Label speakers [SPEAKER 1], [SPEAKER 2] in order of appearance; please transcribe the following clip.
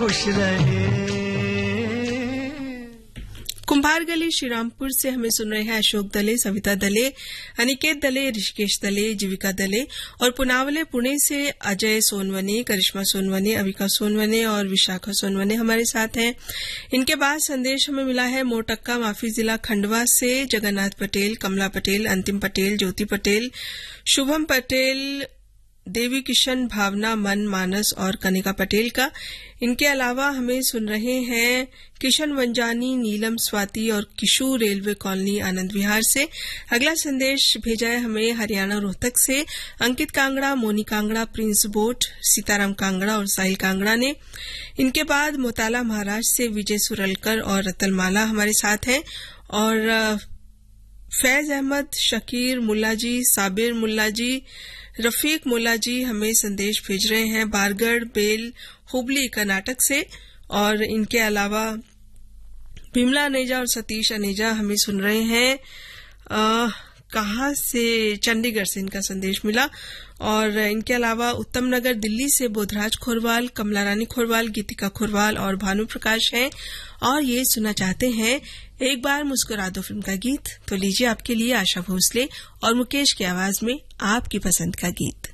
[SPEAKER 1] खुश रहे।
[SPEAKER 2] कुंभार गली श्रीरामपुर से हमें सुन रहे हैं अशोक दले, सविता दले, अनिकेत दले, ऋषिकेश दले, जीविका दले और पुनावले पुणे से अजय सोनवने, करिश्मा सोनवने, अविका सोनवने और विशाखा सोनवने हमारे साथ हैं। इनके बाद संदेश हमें मिला है मोटक्का माफी जिला खंडवा से जगन्नाथ पटेल, कमला पटेल, अंतिम पटेल, ज्योति पटेल, शुभम पटेल, देवी किशन, भावना, मन, मानस और कनिका पटेल का। इनके अलावा हमें सुन रहे हैं किशन वंजानी, नीलम, स्वाति और किशु, रेलवे कॉलोनी, आनंद विहार से। अगला संदेश भेजा है हमें हरियाणा रोहतक से अंकित कांगड़ा, मोनी कांगड़ा, प्रिंस बोट, सीताराम कांगड़ा और साहिल कांगड़ा ने। इनके बाद मोताला महाराष्ट्र से विजय सुरलकर और रतलमाला हमारे साथ हैं और फैज अहमद, शकीर मुल्लाजी, साबिर मुल्लाजी, रफीक मुल्लाजी हमें संदेश भेज रहे हैं बारगढ़, बेल, हुबली, कर्नाटक से। और इनके अलावा बिमला अनेजा और सतीश अनेजा हमें सुन रहे हैं कहाँ से, चंडीगढ़ से इनका संदेश मिला। और इनके अलावा उत्तम नगर दिल्ली से बोधराज खोरवाल, कमला रानी खोरवाल, गीतिका खोरवाल और भानु प्रकाश हैं और ये सुनना चाहते हैं एक बार मुस्कुरा दो फिल्म का गीत। तो लीजिए आपके लिए आशा भोसले और मुकेश की आवाज में आपकी पसंद का गीत।